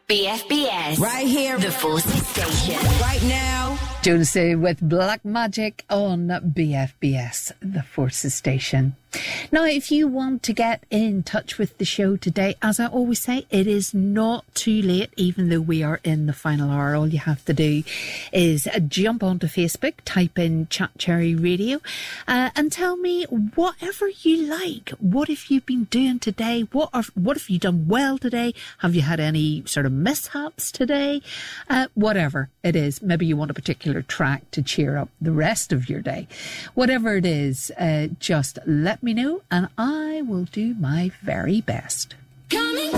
BFBS. Right here. The Forces Station. Right now. Jonesy with Black Magic on BFBS, the Forces Station. Now, if you want to get in touch with the show today, as I always say, it is not too late, even though we are in the final hour. All you have to do is jump onto Facebook, type in Chat Cherry Radio, and tell me whatever you like. What have you been doing today? What have you done well today? Have you had any sort of mishaps today? Whatever it is. Maybe you want a particular track to cheer up the rest of your day. Whatever it is, just let me know and I will do my very best.